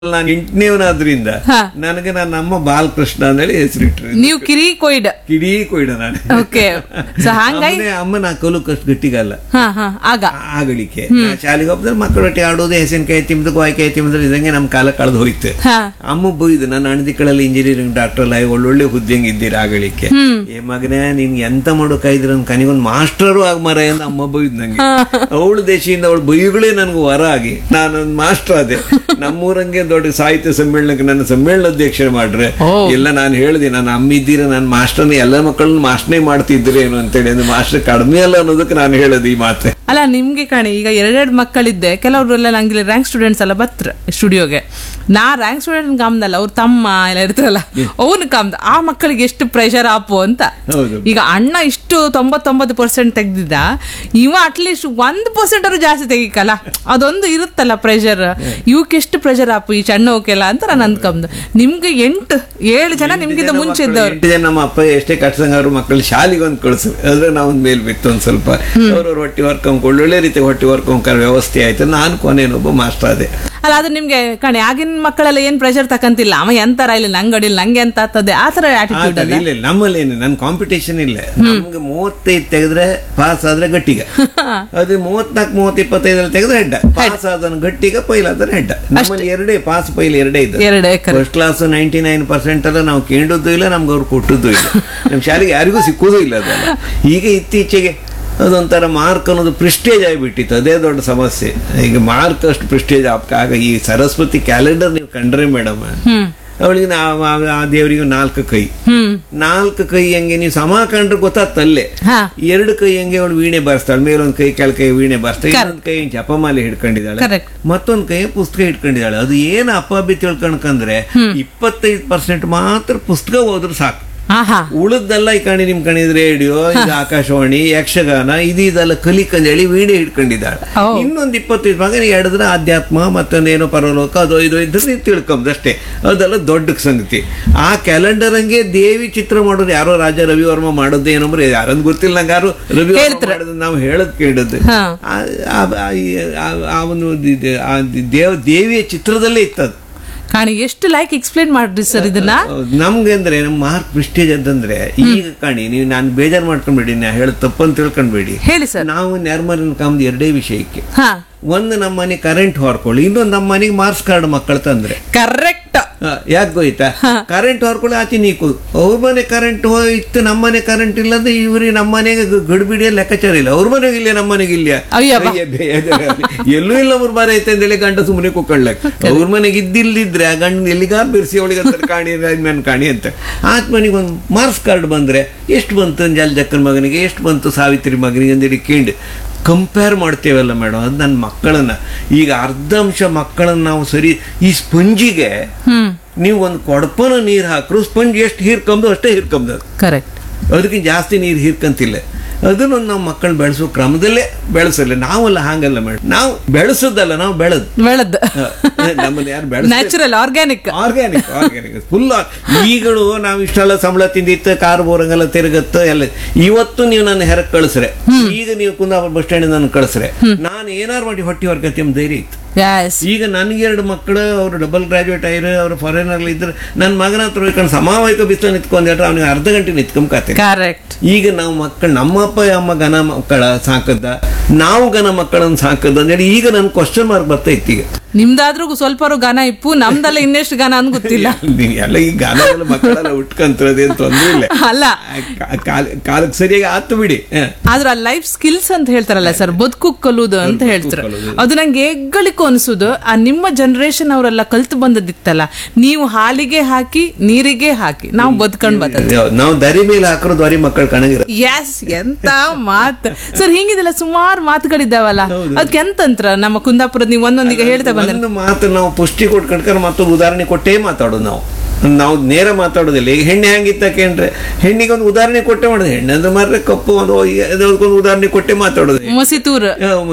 ನಾನು ಎಂಟನೇವನಾದ್ರಿಂದ ನನಗೆ ನನ್ನ ಅಮ್ಮ ಬಾಲಕೃಷ್ಣ ಅಂತೇಳಿ ಹೆಸರಿಟ್ರು. ನೀವು ಕಿಡಿ ಕೊಯ್ಡ ನಾನು. ಓಕೆ, ಸೊ ಹಾಗಾಗಿ ಅಮ್ಮ ನಾ ಕಲುಕಷ್ಟು ಗಟ್ಟಿಗಲ್ಲ ಆಗ ಆಗಲಿಕ್ಕೆ ಶಾಲೆಗೆ ಹೋಗ್ತಾರೆ ಮಕ್ಕಳ ಒಟ್ಟಿಗೆ ಆಡೋದು, ಹೆಸರಿನಕಾಯಿ ತಿಂದು ಕಾಯಿಕಾಯಿ ತಿಂದ್ರೆ ಇದಂಗೆ ನಮ್ ಕಾಲ ಕಳೆದು ಹೋಯ್ತು. ಅಮ್ಮ ಬೈದು ನನ್ನ ಅಣದಿಕ್ಕಳಲ್ಲಿ ಇಂಜಿನಿಯರಿಂಗ್ ಡಾಕ್ಟರ್ ಅಲ್ಲ, ಒಳ್ಳೊಳ್ಳೆ ಹುದ್ದೆಂಗ್ ಇದ್ದೀರಿ ಆಗಲಿಕ್ಕೆ. ಏ ಮಗನೇ ನೀನ್ ಎಂತ ಮಾಡೋಕಾಯ್ದ್ರ ಕನಿಗೊಂದು ಮಾಸ್ಟರು ಆಗ ಮರ ಅಂತ ಅಮ್ಮ ಬೈದ್ ನಂಗೆ. ಅವಳು ದೇಶದಿಂದ ಅವಳು ಬೈಗಳೇ ನನ್ಗೆ ವರ ಆಗಿ ನಾನೊಂದು ಮಾಸ್ಟರ್ ಆದೆ. ನಮ್ಮೂರಂಗೆ ದೊಡ್ಡ ಸಾಹಿತ್ಯ ಸಮ್ಮೇಳನಕ್ಕೆ ನನ್ನ ಸಮ್ಮೇಳನ ಅಧ್ಯಕ್ಷ ಮಾಡ್ರೆ ಎಲ್ಲ ನಾನು ಹೇಳಿದೆ, ನಾನು ಅಮ್ಮ ಇದ್ದೀರ ನಾನು ಮಾಸ್ಟರ್ನ ಎಲ್ಲ ಮಕ್ಕಳನ್ನ ಮಾಸ್ಟರ್ನೇ ಮಾಡ್ತಿದ್ರೆ ಏನು ಅಂತೇಳಿ. ಅಂದ್ರೆ ಮಾಸ್ಟರ್ ಕಡಿಮೆ ಅಲ್ಲ ಅನ್ನೋದಕ್ಕೆ ನಾನು ಹೇಳೋದು ಈ ಮಾತೆ. ಅಲ್ಲ ನಿಮ್ಗೆ ಕಾಣಿ ಈಗ ಎರಡೆರಡು ಮಕ್ಕಳಿದ್ದೆ, ಕೆಲವರೆಲ್ಲ ನಂಗೆ ರ್ಯಾಂಕ್ ಸ್ಟೂಡೆಂಟ್ಸ್ ಎಲ್ಲ ಬತ್ರ ಸ್ಟುಡಿಯೋಗೆ. ನಾ ರ್ಯಾಂಕ್ ಸ್ಟೂಡೆಂಟ್ ಕಾಮ್ದಲ್ಲ, ಅವ್ರ ತಮ್ಮ ಎಲ್ಲ ಇರ್ತಾರಲ್ಲ ಅವ್ನು ಕಾಮ್ದ. ಆ ಮಕ್ಕಳಿಗೆ ಎಷ್ಟು ಪ್ರೆಷರ್ ಆಪು ಅಂತ. ಈಗ ಅಣ್ಣ ಇಷ್ಟು 99% ತೆಗ್ದಿದ್ದ, ಇವ ಅಟ್ಲೀಸ್ಟ್ 1% ಅವರು ಜಾಸ್ತಿ ತೆಗಿಕಲ್ಲ, ಅದೊಂದು ಇರುತ್ತಲ್ಲ ಪ್ರೆಷರ್. ಇವಕ್ಕೆ ಎಷ್ಟು ಪ್ರೆಷರ್ ಆಪು ಈ ಸಣ್ಣ ಹೋಕೆಲ್ಲ ಅಂತ ನಾನು ಅಂದ್ಕೊಂಡ್. ನಿಮ್ಗೆ 7 ಜನ ನಿಮ್ಗಿಂತ ಮುಂಚೆ ಇದ್ದವ್ರು. 8 ಜನ ನಮ್ಮ ಅಪ್ಪ ಎಷ್ಟೇ ಕಟ್ಸಂಗ ಅವ್ರ ಮಕ್ಕಳು ಶಾಲೆಗೆ ಒಂದು ಕಳ್ಸ ಅದ್ರೆ ನಾವೊಂದ್ ಮೇಲ್ ಬಿತ್ತು ಒಂದ್ ಸ್ವಲ್ಪ. ಅವ್ರವ್ರ ಹೊಟ್ಟಿ ವರ್ಕೊಂಡ್ ಒಳ್ಳೊಳ್ಳೆ ರೀತಿ ಹೊಟ್ಟಿ ವರ್ಕೊಂಡ್ ವ್ಯವಸ್ಥೆ ಆಯ್ತು. ನಾನು ಕೊನೆಯೊಬ್ಬ ಮಾಸ್ಟರ್ ಆದೆ. ಅಲ್ಲ ಅದು ನಿಮ್ಗೆ ಕಣೆ ಆಗಿನ ಮಕ್ಕಳೆಲ್ಲ ಏನ್ ಪ್ರೆಷರ್ ತಕಂತಿಲ್ಲ, ಅವ ಎಂತರ ಇಲ್ಲ ನಂಗೆ ಅಡಿಲ್ಲ ನಂಗೆ ಅಂತ ಆಗ್ತದೆ ಆ ತರ ಆಟಿಟ್ಯೂಡ್ ಅಲ್ಲ. ಇಲ್ಲ ನಮ್ಮಲ್ಲಿ ಏನು ನನ್ ಕಾಂಪಿಟೇಷನ್ ಇಲ್ಲ. ನಮ್ಗೆ 35 ತೆಗೆದ್ರೆ ಪಾಸ್ ಆದ್ರೆ ಗಟ್ಟಿಗ, ಅದು 34, 30, 25 ತೆಗೆದ್ರೆ ಹೆಡ್ಡ. ಪಾಸ್ ಆದ ಗಟ್ಟಿಗ, ಪೈಲ್ ಆದ್ರೆ ಹೆಡ್ಡ. ನಮ್ಮಲ್ಲಿ ಎರಡೇ ಪಾಸ್ ಪೈಲ್ ಎರಡೇ ಇದ್ದ. ಫಸ್ಟ್ ಕ್ಲಾಸ್ 99% ಅಲ್ಲ ನಾವು ಕೇಂಡದ್ದು ಇಲ್ಲ, ನಮ್ಗೆ ಅವ್ರು ಕೊಟ್ಟದ್ದು ಇಲ್ಲ. ನಮ್ ಶಾಲೆಗೆ ಯಾರಿಗೂ ಸಿಕ್ಕುದೂ ಇಲ್ಲ ಅದಲ್ಲ. ಈಗ ಇತ್ತೀಚೆಗೆ ಅದೊಂಥರ ಮಾರ್ಕ್ ಅನ್ನೋದು ಪ್ರಿಸ್ಟೇಜ್ ಆಗಿಬಿಟ್ಟಿತ್ತು, ಅದೇ ದೊಡ್ಡ ಸಮಸ್ಯೆ. ಈಗ ಮಾರ್ಕ್ ಅಷ್ಟು ಪ್ರಿಸ್ಟೇಜ್ ಆಗ ಈ ಸರಸ್ವತಿ ಕ್ಯಾಲೆಂಡರ್ ನೀವು ಕಂಡ್ರೆ ಮೇಡಮ್, ಅವಳಿಗೆ ಆ ದೇವರಿಗೆ 4 ಕೈ, 4 ಕೈ ಹಂಗೆ ನೀವು ಸಮ ಕಂಡ್ರೆ ಗೊತ್ತಾಗ್ತಲ್ಲೇ. 2 ಕೈ ಹಂಗೆ ಅವಳು ವೀಣೆ ಬಾರಿಸ್ತಾಳೆ, ಮೇಲೊಂದ್ ಕೈ ಕೆಳ ಕೈ ವೀಣೆ ಬಾರಿಸ್ತಾಳೆ, ಇನ್ನೊಂದ್ ಕೈ ಜಪಮಾಲೆ ಹಿಡ್ಕೊಂಡಿದ್ದಾಳೆ, ಮತ್ತೊಂದ್ ಕೈ ಪುಸ್ತಕ ಹಿಡ್ಕೊಂಡಿದ್ದಾಳೆ. ಅದು ಏನು ಅಪ್ಪಾಬಿ ತಿಳ್ಕೊಂಡ್ಕಂದ್ರೆ 25% ಮಾತ್ರ ಪುಸ್ತಕ ಹೋದ್ರು ಸಾಕು. ಉಳಿದೆಲ್ಲ ಈ ಕಣಿ ನಿಮ್ ಕಣಿದ್ ರೇಡಿಯೋ, ಇದು ಆಕಾಶವಾಣಿ, ಯಕ್ಷಗಾನ, ಇದೆಲ್ಲ ಕಲಿಕಂದೇಳಿ ವೀಣೆ ಹಿಡ್ಕೊಂಡಿದ್ದಾಳೆ. ಇನ್ನೊಂದು 25 ಭಾಗ ಎಡದ್ರ ಅಧ್ಯಾತ್ಮ ಮತ್ತೊಂದೇನೋ ಪರಲೋಕ ಅದೋ ಇದೋ ಇದ್ರೆ ತಿಳ್ಕೊಂಬದಷ್ಟೇ. ಅದೆಲ್ಲ ದೊಡ್ಡ ಸಂಗತಿ. ಆ ಕ್ಯಾಲೆಂಡರ್ ಹಂಗೆ ದೇವಿ ಚಿತ್ರ ಮಾಡೋದು ಯಾರೋ ರಾಜ ರವಿವರ್ಮ ಮಾಡೋದು ಏನಂದ್ರೆ ಯಾರಂದ್ ಗೊತ್ತಿಲ್ಲ ನಂಗೆ. ಯಾರು ರವಿವರ್ಮ ಮಾಡೋದು ನಾವು ಹೇಳದ್ ಕೇಳದ್ದು ಅವನು ದೇವಿಯ ಚಿತ್ರದಲ್ಲೇ ಇತ್ತದು. ಕಾಣಿ ಎಷ್ಟು ಲೈಕ್ ಎಕ್ಸ್ಪ್ಲೇನ್ ಮಾಡ್ರಿ ಸರ್ ಇದನ್ನ. ನಮ್ಗೆ ಅಂದ್ರೆ ನಮ್ಮ ಮಾರ್ಕ್ ಪ್ರಿಸ್ಟೇಜ್ ಅಂತಂದ್ರೆ ಈಗ ಕಾಣಿ ನೀವು ನಾನು ಬೇಜಾರ್ ಮಾಡ್ಕೊಂಡ್ಬೇಡಿ, ನಾ ಹೇಳ ತಪ್ಪಂತ ತಿಳ್ಕೊಂಡ್ಬೇಡಿ. ಹೇಳಿ ಸರ್. ನಾವು ನ್ಯಾರ್ಮರನ್ ಕಾಮ್ದು 2 ವಿಷಯಕ್ಕೆ. ಒಂದು ನಮ್ಮ ಮನೆ ಕರೆಂಟ್ ಹೊರ್ಕೊಳ್ಳಿ, ಇನ್ನೊಂದು ನಮ್ಮ ಮನೆಗೆ ಮಾರ್ಕ್ಸ್ ಕಾರ್ಡ್ ಮಕ್ಕಳು ತಂದ್ರೆ. ಕರೆಕ್ಟ್. ಯಾಕೆ ಹೋಯ್ತಾ? ಕರೆಂಟ್ ಹೊರ್ಕೊಳ್ಳಿ ಆಚೆ ನೀಕು. ಅವ್ರ ಮನೆ ಕರೆಂಟ್ ಹೋಯ್ತು, ನಮ್ಮ ಮನೆ ಕರೆಂಟ್ ಇಲ್ಲ ಅಂದ್ರೆ ಇವ್ರಿಗೆ ನಮ್ಮ ಮನೆಗೆ ಗಡಿಬಿಡಿಯ ಲೆಕ್ಕಾಚಾರ ಇಲ್ಲ. ಅವ್ರ ಮನೆಗೆ ಇಲ್ಲ, ನಮ್ಮ ಮನೆಗೆ ಇಲ್ಲ, ಎಲ್ಲೂ ಇಲ್ಲ ಅವ್ರ ಬಾರಿ ಐತೆ ಅಂತೇಳಿ ಗಂಡ ಸುಮ್ಮನೆ ಕುಕ್ಕಳ್ಲಕ್. ಅವ್ರ ಮನೆಗೆ ಇದ್ದಿಲ್ದಿದ್ರೆ ಆ ಗಂಡ ಎಲ್ಲಿಗಾರ ಬಿರ್ಸಿ ಅವಳಿಗೆ ಕಾಣಿ ನನ್ ಕಾಣಿ ಅಂತ. ಆತ ಮನೆಗೆ ಒಂದು ಮಾರ್ಕ್ಸ್ ಕಾರ್ಡ್ ಬಂದ್ರೆ ಎಷ್ಟು ಬಂತು ಜಲ್ ಜಕ್ಕನ್ ಮಗನಿಗೆ, ಎಷ್ಟು ಬಂತು ಸಾವಿತ್ರಿ ಮಗನಿಗೆ ಅಂತೇಳಿ ಕೇಳಿ ಕಂಪೇರ್ ಮಾಡ್ತೇವಲ್ಲ ಮೇಡಮ್. ಅದು ನನ್ನ ಮಕ್ಕಳನ್ನ ಈಗ ಅರ್ಧಾಂಶ ಮಕ್ಕಳನ್ನ ನಾವು ಸರಿ ಈ ಸ್ಪಂಜಿಗೆ ನೀವು ಒಂದು ಕೊಡಪನ ನೀರು ಹಾಕ್ರು ಸ್ಪಂಜ್ ಎಷ್ಟು ಹೀರ್ಕೊಂಬದು ಅಷ್ಟೇ ಹೀರ್ಕೊಂಬದು. ಕರೆಕ್ಟ್. ಅದಕ್ಕೆ ಜಾಸ್ತಿ ನೀರು ಹೀರ್ಕಂತಿಲ್ಲ. ಅದನ್ನು ನಾವು ಮಕ್ಕಳು ಬೆಳೆಸೋ ಕ್ರಮದಲ್ಲೇ ಬೆಳೆಸಲ್ಲ. ನಾವಲ್ಲ ಹಾಗಲ್ಲ ಮೇಡಮ್, ನಾವು ಬೆಳೆಸೋದಲ್ಲ, ನಾವು ಬೆಳೆದ್ ನಮ್ಮಲ್ಲಿ ಯಾರು ಬೆಳೆಸ ನ್ಯಾಚುರಲ್ ಆರ್ಗ್ಯಾನಿಕ್ ಫುಲ್. ಈಗಳು ನಾವು ಇಷ್ಟೆಲ್ಲ ಸಂಬಳ ತಿಂದಿತ್ತು, ಕಾರ್ ಬೋರಂಗೆಲ್ಲ ತಿರುಗತ್ತ ಎಲ್ಲ. ಇವತ್ತು ನೀವು ನನ್ನ ಹೆರಕ್ ಕಳಿಸ್ರೆ, ಈಗ ನೀವು ಕುಂದಾಪುರ ಬಸ್ ಸ್ಟ್ಯಾಂಡ್ ನನ್ನ ಕಳಿಸ್ರೆ, ನಾನು ಏನಾರು ಮಾಡಿ ಹೊಟ್ಟಿ ಹೊರ್ಗತಿ ಎಂಬ ಧೈರ್ಯ ಇತ್ತು. ಈಗ ನನಗೆ 2 ಮಕ್ಕಳು, ಅವರು ಡಬಲ್ ಗ್ರಾಜುಯೇಟ್ ಆಯ್ರು, ಅವರು ಫಾರಿನರ್ ಇದ್ರೆ ನನ್ನ ಮಗನ ಹತ್ರ ಹೋಗ್ಕೊಂಡು ಸಮಾವಹಿಕ ಬಿಸ್ಲು ನಿಂತ್ಕೊಂಡ್ರೆ ಅವ್ನಿಗೆ ಅರ್ಧ ಗಂಟೆ ನಿಂತ್ಕೊಂಬಕತ್ತೆ. ಈಗ ನಾವು ಮಕ್ಕಳು ನಮ್ಮ ಅಪ್ಪ ಅಮ್ಮ ಗನ ಮಕ್ಕಳ ಸಾಕದ್ದ, ನಾವು ಗನ ಮಕ್ಕಳನ್ನ ಸಾಕದ ಅಂತೇಳಿ ಈಗ ನನ್ ಕ್ವಶನ್ ಮಾರ್ಕ್ ಬರ್ತೈತಿ. ಈಗ ನಿಮ್ದಾದ್ರೂ ಸ್ವಲ್ಪ ಗಾನ ಇಪ್ಪು, ನಮ್ದೆಲ್ಲ ಇನ್ನೆಷ್ಟು ಗಾನ ಅನ್ ಗೊತ್ತಿಲ್ಲ. ಎಲ್ಲ ಈ ಗಾನ ಮಕ್ಕಳೆಲ್ಲ ಉಟ್ಕಂತದೇನು ತೊಂದ್ರೆ ಇಲ್ಲ ಅಲ್ಲ, ಕಾಲಕ್ಕೆ ಸರಿಯಾಗಿ ಆತು ಬಿಡಿ. ಆದ್ರೆ ಆ ಲೈಫ್ ಸ್ಕಿಲ್ಸ್ ಅಂತ ಹೇಳ್ತಾರಲ್ಲ ಸರ್, ಬದುಕು ಕಲುದು ಅಂತ ಹೇಳ್ತಾರೆ. ಅದು ನಂಗೆ ಹೆಗ್ಗಳಿಕೆ ಅನ್ಸುದು. ಆ ನಿಮ್ಮ ಜನರೇಷನ್ ಅವರೆಲ್ಲ ಕಲ್ತು ಬಂದದಿತ್ತಲ್ಲ, ನೀವು ಹಾಲಿಗೆ ಹಾಕಿ ನೀರಿಗೆ ಹಾಕಿ ನಾವು ಬದುಕೊಂಡ್ ಬರ್ತದೆ. ನಾವು ದರಿ ಮೇಲೆ ಹಾಕೋದು ದ್ವಾರಿ ಮಕ್ಕಳು ಕಣಗಿರ. ಎಸ್, ಎಂತ ಮಾತು ಸರ್. ಹಿಂಗಿದೆಲ್ಲ ಸುಮಾರು ಮಾತುಗಳಿದ್ದಾವಲ್ಲ, ಅದಕ್ಕೆ ಎಂತಂತ್ರ ನಮ್ಮ ಕುಂದಾಪುರದ ನೀವು ಒಂದೊಂದಿಗೆ ಹೇಳ್ತಾ ಒಂದು ಮಾತು ನಾವು ಪುಷ್ಟಿ ಕೊಟ್ಕೊಂಡ್ರೆ ಮತ್ತೊಂದು ಉದಾಹರಣೆ ಕೊಟ್ಟೇ ಮಾತಾಡೋದು. ನಾವು ನೇರ ಮಾತಾಡೋದಿಲ್ಲ. ಈಗ ಹೆಣ್ಣೆ ಹೆಂಗಿತ್ತಕೇನ್ರೆ ಹೆಣ್ಣಿಗೆ ಒಂದು ಉದಾಹರಣೆ ಕೊಟ್ಟೆ ಮಾಡೋದು. ಹೆಣ್ಣು ಅಂದ್ರೆ ಮಾರ್ರೆ ಕಪ್ಪು ಒಂದು ಉದಾಹರಣೆ ಕೊಟ್ಟೆ ಮಾತಾಡೋದು. ಮಸಿತೂರು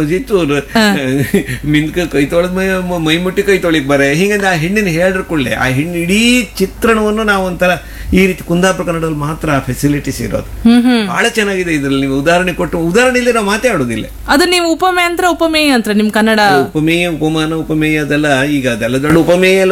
ಮಿಂದ್ಕ ಕೈ ತೊಳೆದ್ ಮೈ ಮುಟ್ಟಿ ಕೈ ತೊಳಿಕ್ ಬರ ಹಿಂಗಂದ್ರೆ ಆ ಹೆಣ್ಣಿನ ಹೇಳ್ರ ಕೊಳ್ಳೆ ಆ ಹೆಣ್ಣು ಇಡೀ ಚಿತ್ರಣವನ್ನು ನಾವು ಒಂಥರ ಈ ರೀತಿ ಕುಂದಾಪುರ ಕನ್ನಡದಲ್ಲಿ ಮಾತ್ರ ಆ ಫೆಸಿಲಿಟೀಸ್ ಇರೋದು. ಬಹಳ ಚೆನ್ನಾಗಿದೆ ಇದ್ರಲ್ಲಿ. ನೀವು ಉದಾಹರಣೆ ಕೊಟ್ಟು ಉದಾಹರಣೆ ಇಲ್ಲ ನಾವು ಮಾತಾಡೋದಿಲ್ಲ. ಅದು ನೀವು ಉಪಮೇಯ ಅಂತ ನಿಮ್ ಕನ್ನಡ ಉಪಮೇಯ ಉಪಮಾನ ಉಪಮೇಯ ಅದೆಲ್ಲ ಈಗ ಅದೆಲ್ಲ ದೊಡ್ಡ ಉಪಮೇಯ